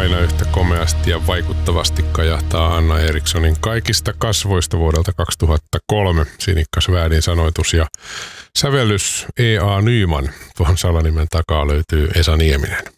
aina yhtä komeasti ja vaikuttavasti kajahtaa Anna Erikssonin Kaikista kasvoista vuodelta 2003. Sinikka Svärdin sanoitus ja sävellys E.A. Nyman. Tuohon salanimen takaa löytyy Esa Nieminen.